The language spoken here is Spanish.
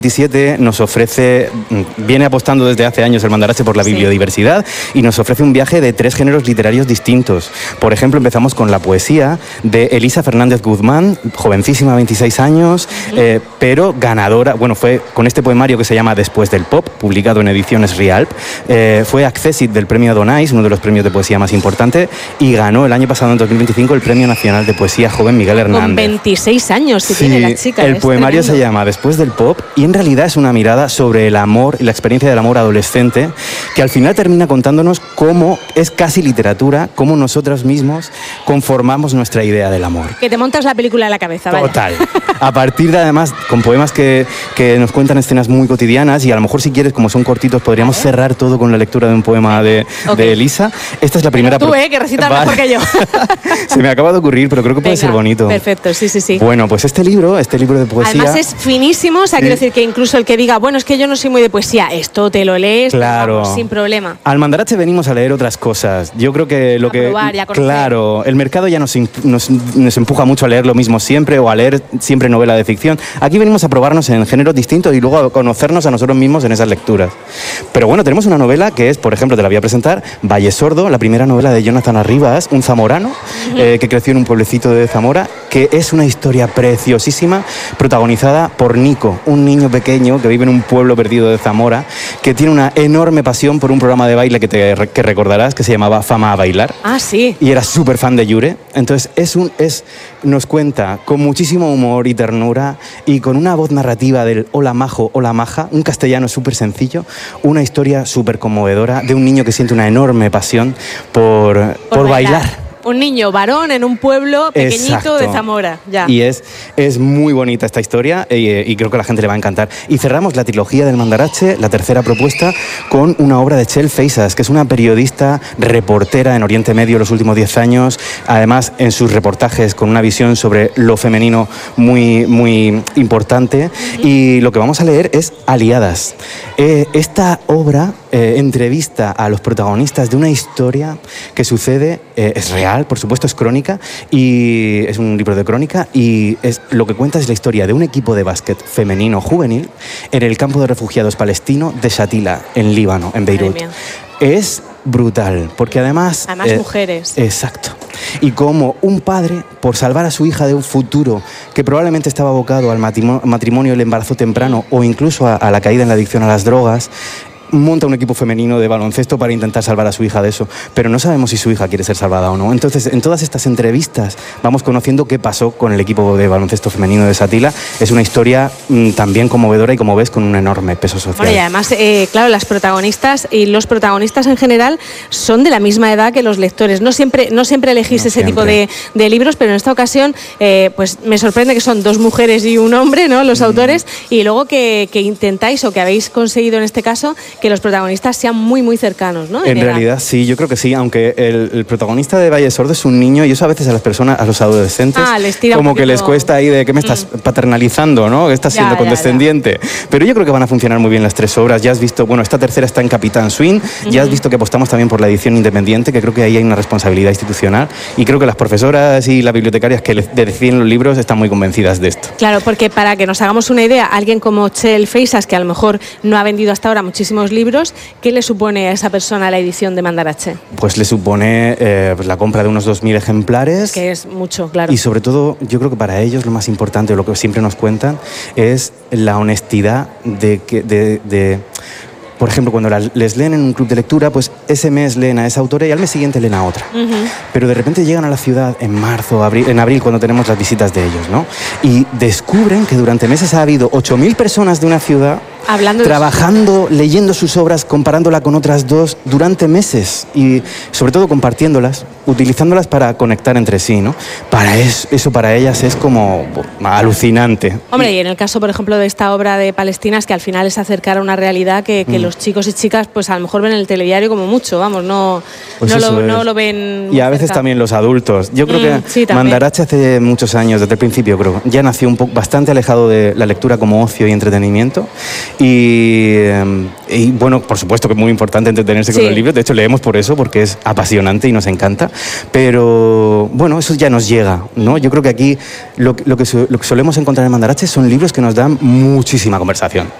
2017 nos ofrece, viene apostando desde hace años el Mandarache por la biodiversidad y nos ofrece un viaje de 3 géneros literarios distintos. Por ejemplo, empezamos con la poesía de Elisa Fernández Guzmán, jovencísima, 26 años, pero ganadora, bueno, fue con este poemario que se llama Después del Pop, publicado en ediciones Rialp, fue accésit del premio Adonais, uno de los premios de poesía más importantes, y ganó el año pasado, en 2025, el Premio Nacional de Poesía Joven Miguel Hernández. Con 26 años que tiene la chica. El poemario se llama Después del Pop y en realidad es una mirada sobre el amor y la experiencia del amor adolescente que al final termina contándonos cómo es casi literatura, cómo nosotros mismos conformamos nuestra idea del amor. Que te montas la película en la cabeza, vaya. Total. A partir de, además, con poemas que nos cuentan escenas muy cotidianas y a lo mejor, si quieres, como son cortitos, podríamos cerrar todo con la lectura de un poema de Elisa. Esta es la primera... Tú, que recitas mejor que yo. Se me acaba de ocurrir, pero creo que puede ser bonito. Perfecto, sí. Bueno, pues este libro de poesía... Además es finísimo, o sea, quiero decir que incluso el que diga, bueno, es que yo no soy muy de poesía, esto te lo lees, claro, vamos, sin problema. Al Mandarache venimos a leer otras cosas. Yo creo que lo que... probar, ya conocer. Claro, el mercado ya nos empuja mucho a leer lo mismo siempre o a leer siempre novela de ficción. Aquí venimos a probarnos en géneros distintos y luego a conocernos a nosotros mismos en esas lecturas. Pero bueno, tenemos una novela que es, por ejemplo, te la voy a presentar, Valle Sordo, la primera novela de Jonathan Arribas, un zamorano que creció en un pueblecito de Zamora, que es una historia preciosísima, protagonizada por Nico, un niño pequeño que vive en un pueblo perdido de Zamora, que tiene una enorme pasión por un programa de baile que recordarás, que se llamaba Fama a Bailar. Ah, sí. Y era súper fan de Yure. Entonces nos cuenta con muchísimo humor y ternura y con una voz narrativa del hola majo, hola maja, un castellano súper sencillo, una historia súper conmovedora de un niño que siente una enorme pasión por bailar. Un niño varón en un pueblo pequeñito. Exacto. De Zamora. Ya. Y es muy bonita esta historia y creo que a la gente le va a encantar. Y cerramos la trilogía del Mandarache, la tercera propuesta, con una obra de Txell Feixas, que es una periodista reportera en Oriente Medio los últimos 10 años, además en sus reportajes con una visión sobre lo femenino muy, muy importante. Y lo que vamos a leer es Aliadas. Esta obra entrevista a los protagonistas de una historia que sucede, es real, por supuesto, es crónica, y es un libro de crónica, y lo que cuenta es la historia de un equipo de básquet femenino juvenil en el campo de refugiados palestino de Shatila, en Líbano, en Beirut. Es brutal, porque además mujeres. Exacto. Y como un padre, por salvar a su hija de un futuro que probablemente estaba abocado al matrimonio, el embarazo temprano o incluso a la caída en la adicción a las drogas, monta un equipo femenino de baloncesto para intentar salvar a su hija de eso, pero no sabemos si su hija quiere ser salvada o no. Entonces, en todas estas entrevistas vamos conociendo qué pasó con el equipo de baloncesto femenino de Shatila. Es una historia también conmovedora y, como ves, con un enorme peso social. Bueno, y además, claro, las protagonistas y los protagonistas en general son de la misma edad que los lectores. No siempre elegís ese tipo de libros, pero en esta ocasión pues me sorprende que son 2 mujeres y un hombre, ¿no? Los autores, y luego que intentáis, o que habéis conseguido en este caso, que los protagonistas sean muy, muy cercanos, ¿no? En realidad sí, yo creo que sí, aunque el protagonista de Valle Sordo es un niño, y eso a veces a las personas, a los adolescentes, les tira como que les cuesta ahí de que me estás paternalizando, ¿no? Que estás siendo condescendiente. Pero yo creo que van a funcionar muy bien las 3 obras. Ya has visto, bueno, esta tercera está en Capitán Swing, ya has visto que apostamos también por la edición independiente, que creo que ahí hay una responsabilidad institucional, y creo que las profesoras y las bibliotecarias que deciden los libros están muy convencidas de esto. Claro, porque para que nos hagamos una idea, alguien como Txell Feixas, que a lo mejor no ha vendido hasta ahora muchísimos libros, ¿qué le supone a esa persona la edición de Mandarache? Pues le supone la compra de unos 2.000 ejemplares. Que es mucho, claro. Y sobre todo, yo creo que para ellos lo más importante, o lo que siempre nos cuentan, es la honestidad de por ejemplo, cuando les leen en un club de lectura, pues ese mes leen a esa autora y al mes siguiente leen a otra. Pero de repente llegan a la ciudad en marzo, en abril, cuando tenemos las visitas de ellos, ¿no? Y descubren que durante meses ha habido 8.000 personas de una ciudad trabajando, leyendo sus obras, comparándola con otras 2 durante meses y sobre todo compartiéndolas, utilizándolas para conectar entre sí, ¿no? Eso para ellas es como alucinante. Hombre, y en el caso, por ejemplo, de esta obra de Palestinas, que al final es acercar a una realidad que los chicos y chicas pues a lo mejor ven en el telediario como mucho, vamos, no lo ven. Y a veces también los adultos. Yo creo que Mandarache hace muchos años, desde el principio creo, ya nació bastante alejado de la lectura como ocio y entretenimiento. Y bueno, por supuesto que es muy importante entretenerse con los libros, de hecho leemos por eso, porque es apasionante y nos encanta, pero bueno, eso ya nos llega, ¿no? Yo creo que aquí lo que solemos encontrar en Mandarache son libros que nos dan muchísima conversación.